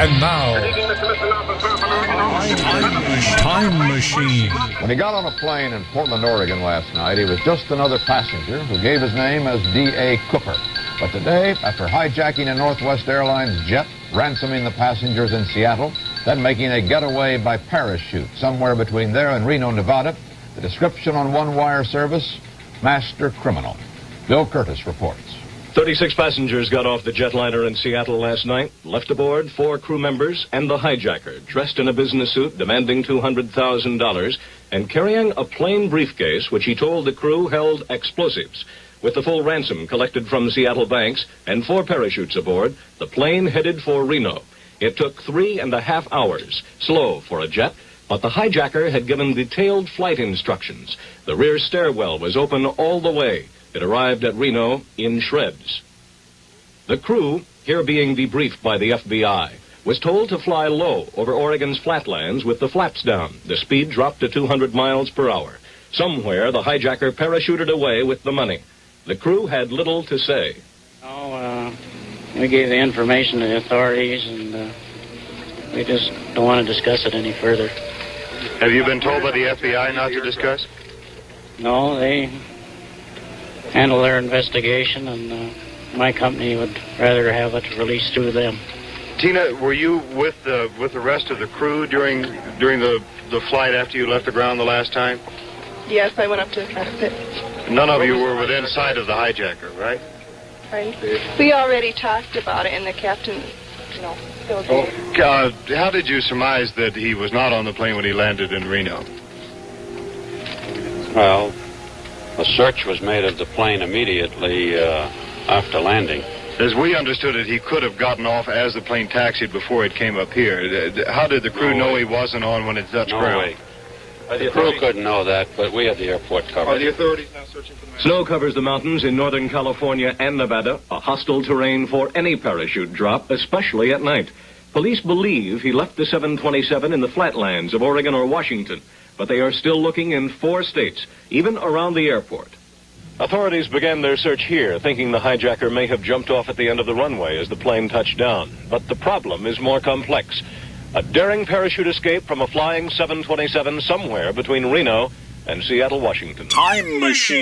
And now, Time Machine. When he got on a plane in Portland, Oregon last night, he was just another passenger who gave his name as D.A. Cooper. But today, after hijacking a Northwest Airlines jet, ransoming the passengers in Seattle, then making a getaway by parachute somewhere between there and Reno, Nevada, the description on one wire service, master criminal. Bill Curtis reports. 36 passengers got off the jetliner in Seattle last night, left aboard 4 crew members and the hijacker, dressed in a business suit demanding $200,000 and carrying a plain briefcase which he told the crew held explosives. With the full ransom collected from Seattle banks and 4 parachutes aboard, the plane headed for Reno. It took 3.5 hours, slow for a jet, but the hijacker had given detailed flight instructions. The rear stairwell was open all the way. It arrived at Reno in shreds. The crew, here being debriefed by the FBI, was told to fly low over Oregon's flatlands with the flaps down. The speed dropped to 200 miles per hour. Somewhere, the hijacker parachuted away with the money. The crew had little to say. We gave the information to the authorities, and we just don't want to discuss it any further. Have you been told by the FBI not to discuss? No, they handle their investigation, and my company would rather have it released through them. Tina, were you with the rest of the crew during the flight after you left the ground the last time? Yes, I went up to the cockpit. None of you were within sight of the hijacker, right? Right. We already talked about it, and the captain, filled in. How did you surmise that he was not on the plane when he landed in Reno? Well, a search was made of the plane immediately after landing. As we understood it, he could have gotten off as the plane taxied before it came up here. How did the crew know he wasn't on when it touched ground? No way. The crew couldn't know that, but we had the airport covered. Are the authorities now searching for the man? Snow covers the mountains in Northern California and Nevada, a hostile terrain for any parachute drop, especially at night. Police believe he left the 727 in the flatlands of Oregon or Washington, but they are still looking in 4 states, even around the airport. Authorities began their search here, thinking the hijacker may have jumped off at the end of the runway as the plane touched down. But the problem is more complex. A daring parachute escape from a flying 727 somewhere between Reno and Seattle, Washington. Time Machine.